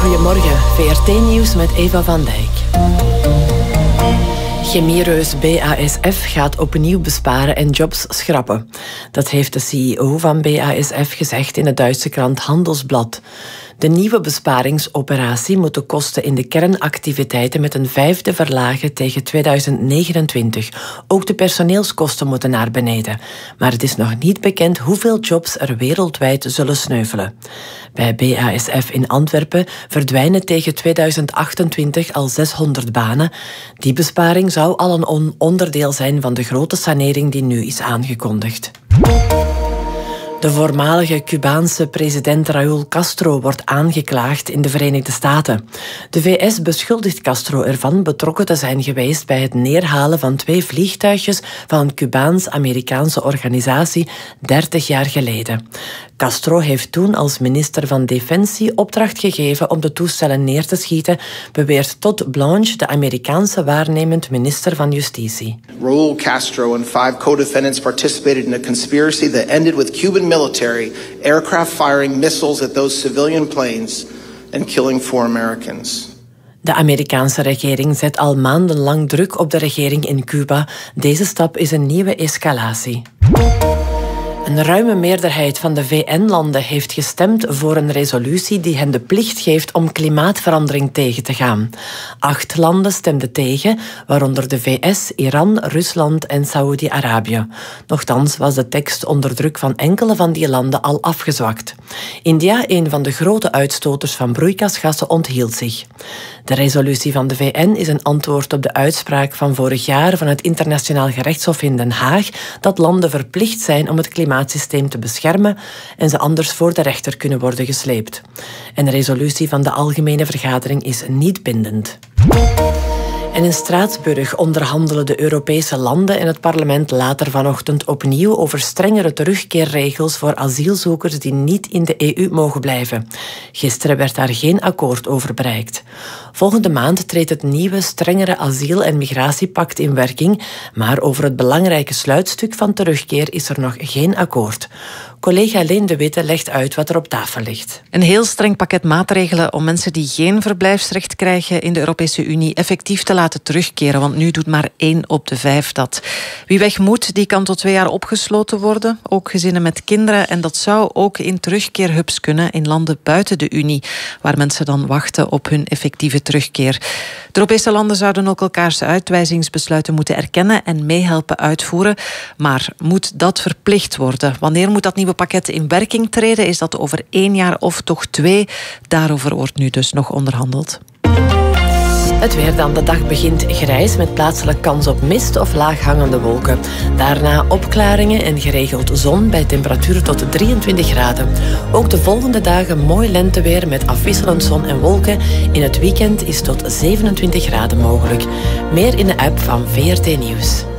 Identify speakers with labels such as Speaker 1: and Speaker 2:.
Speaker 1: Goedemorgen, VRT-nieuws met Eva van Dijk. Chemiereus BASF gaat opnieuw besparen en jobs schrappen. Dat heeft de CEO van BASF gezegd in de Duitse krant Handelsblad. De nieuwe besparingsoperatie moet de kosten in de kernactiviteiten met een 1/5 verlagen tegen 2029. Ook de personeelskosten moeten naar beneden. Maar het is nog niet bekend hoeveel jobs er wereldwijd zullen sneuvelen. Bij BASF in Antwerpen verdwijnen tegen 2028 al 600 banen. Die besparing zou al een onderdeel zijn van de grote sanering die nu is aangekondigd. De voormalige Cubaanse president Raúl Castro wordt aangeklaagd in de Verenigde Staten. De VS beschuldigt Castro ervan betrokken te zijn geweest bij het neerhalen van 2 vliegtuigjes van een Cubaans-Amerikaanse organisatie 30 jaar geleden. Castro heeft toen als minister van Defensie opdracht gegeven om de toestellen neer te schieten, beweert Todd Blanche, de Amerikaanse waarnemend minister van Justitie.
Speaker 2: Raúl Castro and 5 co-defendants participated in a conspiracy that ended with Cuban military aircraft firing missiles at those civilian planes and killing 4 Americans.
Speaker 1: De Amerikaanse regering zet al maandenlang druk op de regering in Cuba. Deze stap is een nieuwe escalatie. Een ruime meerderheid van de VN-landen heeft gestemd voor een resolutie die hen de plicht geeft om klimaatverandering tegen te gaan. 8 landen stemden tegen, waaronder de VS, Iran, Rusland en Saoedi-Arabië. Nochtans was de tekst onder druk van enkele van die landen al afgezwakt. India, een van de grote uitstoters van broeikasgassen, onthield zich. De resolutie van de VN is een antwoord op de uitspraak van vorig jaar van het Internationaal Gerechtshof in Den Haag dat landen verplicht zijn om het klimaatsysteem te beschermen en ze anders voor de rechter kunnen worden gesleept. Een resolutie van de Algemene Vergadering is niet bindend. En in Straatsburg onderhandelen de Europese landen en het parlement later vanochtend opnieuw over strengere terugkeerregels voor asielzoekers die niet in de EU mogen blijven. Gisteren werd daar geen akkoord over bereikt. Volgende maand treedt het nieuwe, strengere asiel- en migratiepact in werking, maar over het belangrijke sluitstuk van terugkeer is er nog geen akkoord. Collega Leen de Witte legt uit wat er op tafel ligt.
Speaker 3: Een heel streng pakket maatregelen om mensen die geen verblijfsrecht krijgen in de Europese Unie effectief te laten terugkeren, want nu doet maar 1 op de 5 dat. Wie weg moet, die kan tot 2 jaar opgesloten worden, ook gezinnen met kinderen, en dat zou ook in terugkeerhubs kunnen in landen buiten de Unie, waar mensen dan wachten op hun effectieve terugkeer. De Europese landen zouden ook elkaars uitwijzingsbesluiten moeten erkennen en meehelpen uitvoeren, maar moet dat verplicht worden? Wanneer moet dat nieuwe pakket in werking treden? Is dat over 1 jaar of toch 2? Daarover wordt nu dus nog onderhandeld.
Speaker 1: Het weer dan. De dag begint grijs met plaatselijk kans op mist of laaghangende wolken. Daarna opklaringen en geregeld zon bij temperaturen tot 23 graden. Ook de volgende dagen mooi lenteweer met afwisselend zon en wolken. In het weekend is tot 27 graden mogelijk. Meer in de app van VRT Nieuws.